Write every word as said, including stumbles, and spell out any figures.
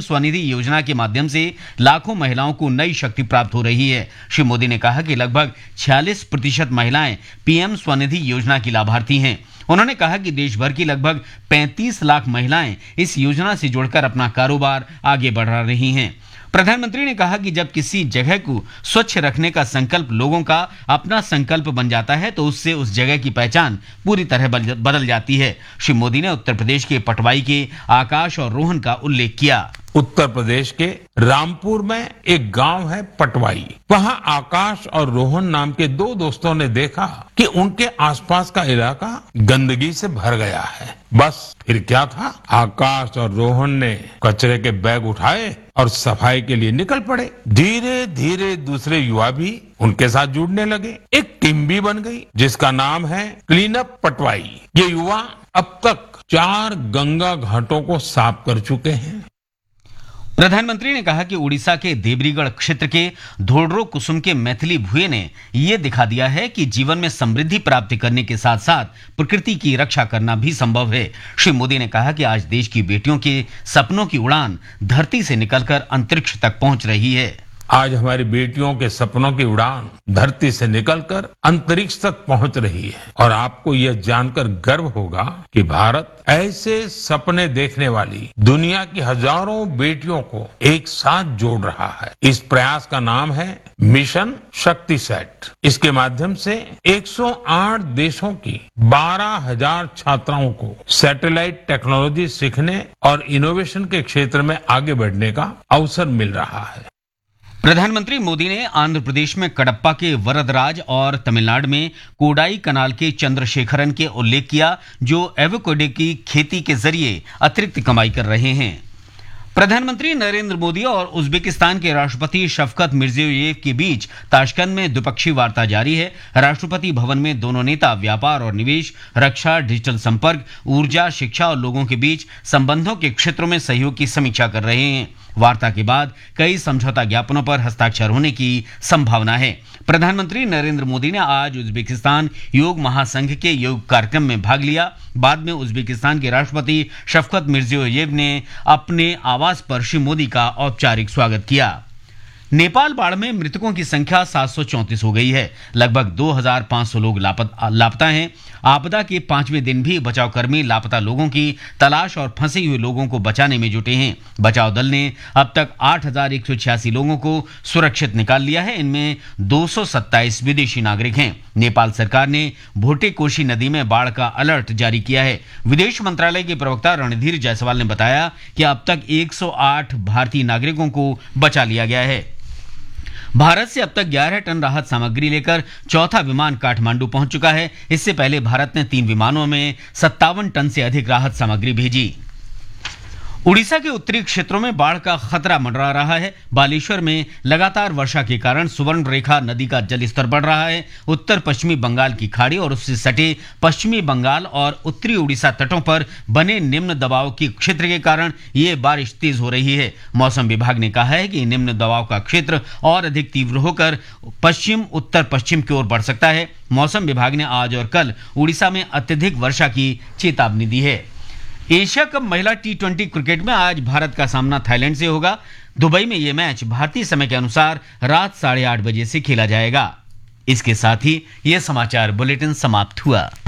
स्वनिधि योजना के माध्यम से लाखों महिलाओं को नई शक्ति प्राप्त हो रही है। श्री मोदी ने कहा कि लगभग छियालीस प्रतिशत महिलाएं पीएम स्वनिधि योजना की लाभार्थी हैं। उन्होंने कहा कि देश भर की लगभग पैंतीस लाख महिलाएं इस योजना से जुड़कर अपना कारोबार आगे बढ़ा रही हैं। प्रधानमंत्री ने कहा कि जब किसी जगह को स्वच्छ रखने का संकल्प लोगों का अपना संकल्प बन जाता है तो उससे उस जगह की पहचान पूरी तरह बदल जाती है। श्री मोदी ने उत्तर प्रदेश के पटवाई के आकाश और रोहन का उल्लेख किया। उत्तर प्रदेश के रामपुर में एक गांव है पटवाई। वहां आकाश और रोहन नाम के दो दोस्तों ने देखा कि उनके आसपास का इलाका गंदगी से भर गया है। बस फिर क्या था, आकाश और रोहन ने कचरे के बैग उठाए और सफाई के लिए निकल पड़े। धीरे धीरे दूसरे युवा भी उनके साथ जुड़ने लगे। एक टीम भी बन गई जिसका नाम है क्लीन अप पटवाई। ये युवा अब तक चार गंगा घाटों को साफ कर चुके हैं। प्रधानमंत्री ने कहा कि उड़ीसा के देवरीगढ़ क्षेत्र के धोड़रो कुसुम के मैथिली भुए ने यह दिखा दिया है कि जीवन में समृद्धि प्राप्त करने के साथ साथ प्रकृति की रक्षा करना भी संभव है। श्री मोदी ने कहा कि आज देश की बेटियों के सपनों की उड़ान धरती से निकलकर अंतरिक्ष तक पहुंच रही है। आज हमारी बेटियों के सपनों की उड़ान धरती से निकलकर अंतरिक्ष तक पहुंच रही है और आपको यह जानकर गर्व होगा कि भारत ऐसे सपने देखने वाली दुनिया की हजारों बेटियों को एक साथ जोड़ रहा है। इस प्रयास का नाम है मिशन शक्ति सेट। इसके माध्यम से एक सौ आठ देशों की बारह हजार छात्राओं को सैटेलाइट टेक्नोलॉजी सीखने और इनोवेशन के क्षेत्र में आगे बढ़ने का अवसर मिल रहा है। प्रधानमंत्री मोदी ने आंध्र प्रदेश में कडप्पा के वरदराज और तमिलनाडु में कोडाई कनाल के चंद्रशेखरन के उल्लेख किया, जो एवोकाडो की खेती के जरिए अतिरिक्त कमाई कर रहे हैं। प्रधानमंत्री नरेंद्र मोदी और उज्बेकिस्तान के राष्ट्रपति शफकत मिर्जियोयेव के बीच ताशकंद में द्विपक्षीय वार्ता जारी है। राष्ट्रपति भवन में दोनों नेता व्यापार और निवेश, रक्षा, डिजिटल संपर्क, ऊर्जा, शिक्षा और लोगों के बीच संबंधों के क्षेत्रों में सहयोग की समीक्षा कर रहे हैं। वार्ता के बाद कई समझौता ज्ञापनों पर हस्ताक्षर होने की संभावना है। प्रधानमंत्री नरेंद्र मोदी ने आज उज्बेकिस्तान योग महासंघ के योग कार्यक्रम में भाग लिया। बाद में उज्बेकिस्तान के राष्ट्रपति शफकत मिर्जियोयेव ने अपने आवास पर श्री मोदी का औपचारिक स्वागत किया। नेपाल बाढ़ में मृतकों की संख्या सात सौ चौंतीस हो गई है। लगभग दो हज़ार पाँच सौ लोग लापता हैं। आपदा के पांचवें दिन भी बचाव कर्मी लापता लोगों की तलाश और फंसे हुए लोगों को बचाने में जुटे हैं। बचाव दल ने अब तक आठ हज़ार एक सौ छियासी लोगों को सुरक्षित निकाल लिया है। इनमें दो सौ सत्ताईस विदेशी नागरिक हैं। नेपाल सरकार ने भोटे कोशी नदी में बाढ़ का अलर्ट जारी किया है। विदेश मंत्रालय के प्रवक्ता रणधीर जायसवाल ने बताया कि अब तक एक सौ आठ भारतीय नागरिकों को बचा लिया गया है। भारत से अब तक ग्यारह टन राहत सामग्री लेकर चौथा विमान काठमांडू पहुंच चुका है। इससे पहले भारत ने तीन विमानों में सत्तावन टन से अधिक राहत सामग्री भेजी। उड़ीसा के उत्तरी क्षेत्रों में बाढ़ का खतरा मंडरा रहा है। बालेश्वर में लगातार वर्षा के कारण सुवर्ण रेखा नदी का जलस्तर बढ़ रहा है। उत्तर पश्चिमी बंगाल की खाड़ी और उससे सटे पश्चिमी बंगाल और उत्तरी उड़ीसा तटों पर बने निम्न दबाव के क्षेत्र के कारण ये बारिश तेज हो रही है। मौसम विभाग ने कहा है कि निम्न दबाव का क्षेत्र और अधिक तीव्र होकर पश्चिम उत्तर पश्चिम की ओर बढ़ सकता है। मौसम विभाग ने आज और कल उड़ीसा में अत्यधिक वर्षा की चेतावनी दी है। एशिया कप महिला टी ट्वेंटी क्रिकेट में आज भारत का सामना थाईलैंड से होगा। दुबई में यह मैच भारतीय समय के अनुसार रात साढ़े आठ बजे से खेला जाएगा। इसके साथ ही यह समाचार बुलेटिन समाप्त हुआ।